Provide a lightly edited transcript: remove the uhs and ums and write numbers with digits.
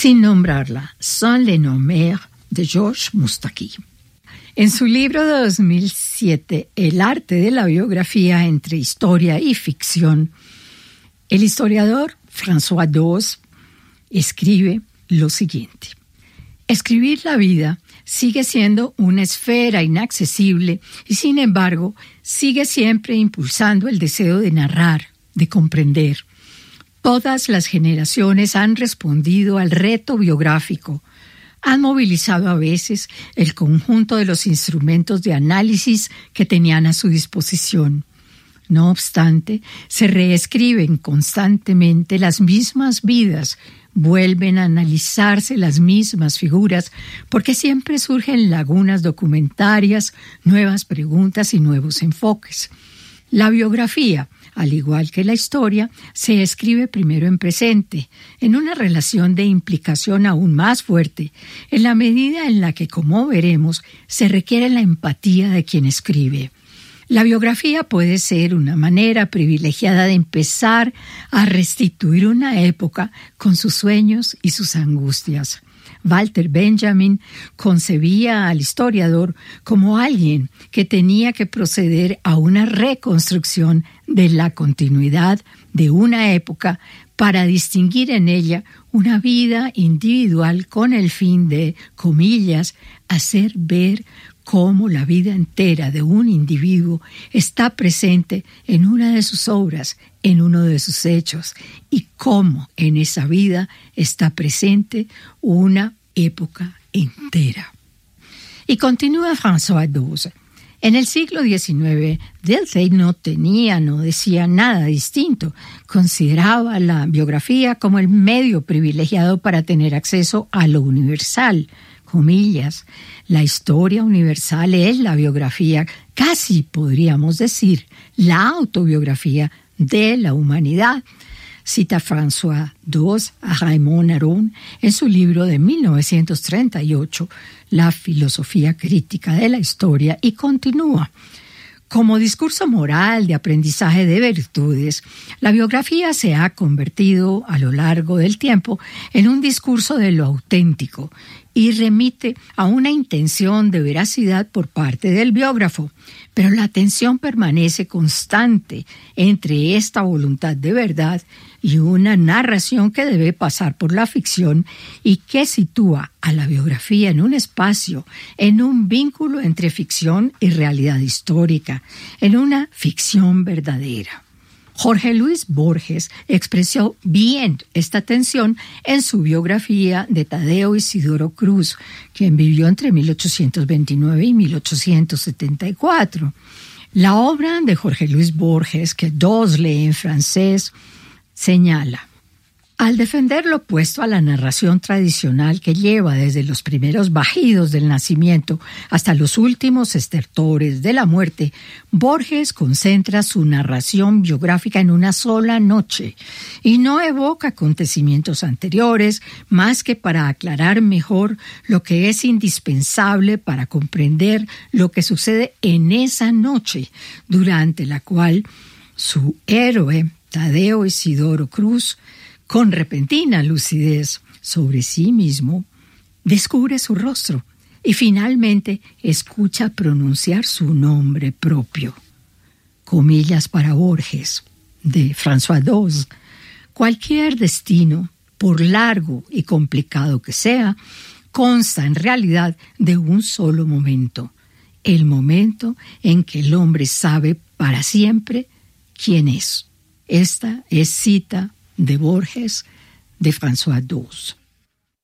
sin nombrarla, sans le nommer, de Georges Moustaki. En su libro de 2007, El arte de la biografía entre historia y ficción, el historiador François Dose escribe lo siguiente: escribir la vida sigue siendo una esfera inaccesible y, sin embargo, sigue siempre impulsando el deseo de narrar, de comprender. Todas las generaciones han respondido al reto biográfico. Han movilizado a veces el conjunto de los instrumentos de análisis que tenían a su disposición. No obstante, se reescriben constantemente las mismas vidas, vuelven a analizarse las mismas figuras, porque siempre surgen lagunas documentarias, nuevas preguntas y nuevos enfoques. La biografía, al igual que la historia, se escribe primero en presente, en una relación de implicación aún más fuerte, en la medida en la que, como veremos, se requiere la empatía de quien escribe. La biografía puede ser una manera privilegiada de empezar a restituir una época con sus sueños y sus angustias. Walter Benjamin concebía al historiador como alguien que tenía que proceder a una reconstrucción de la continuidad de una época para distinguir en ella una vida individual con el fin de, comillas, hacer ver cómo la vida entera de un individuo está presente en una de sus obras, en uno de sus hechos, y cómo en esa vida está presente una época entera. Y continúa François Dose. En el siglo XIX, Dilthey no decía nada distinto. Consideraba la biografía como el medio privilegiado para tener acceso a lo universal. Comillas, la historia universal es la biografía, casi podríamos decir, la autobiografía de la humanidad. Cita François Dose a Raymond Aron en su libro de 1938, La filosofía crítica de la historia, y continúa. Como discurso moral de aprendizaje de virtudes, la biografía se ha convertido a lo largo del tiempo en un discurso de lo auténtico y remite a una intención de veracidad por parte del biógrafo, pero la tensión permanece constante entre esta voluntad de verdad y una narración que debe pasar por la ficción y que sitúa a la biografía en un espacio, en un vínculo entre ficción y realidad histórica, en una ficción verdadera. Jorge Luis Borges expresó bien esta tensión en su biografía de Tadeo Isidoro Cruz, quien vivió entre 1829 y 1874. La obra de Jorge Luis Borges, que Dose lee en francés, señala: al defender lo opuesto a la narración tradicional que lleva desde los primeros bajidos del nacimiento hasta los últimos estertores de la muerte, Borges concentra su narración biográfica en una sola noche y no evoca acontecimientos anteriores más que para aclarar mejor lo que es indispensable para comprender lo que sucede en esa noche, durante la cual su héroe, Tadeo Isidoro Cruz, con repentina lucidez sobre sí mismo, descubre su rostro y finalmente escucha pronunciar su nombre propio. Comillas para Borges, de François Dose: cualquier destino, por largo y complicado que sea, consta en realidad de un solo momento, el momento en que el hombre sabe para siempre quién es. Esta es cita de Borges, de François Dose.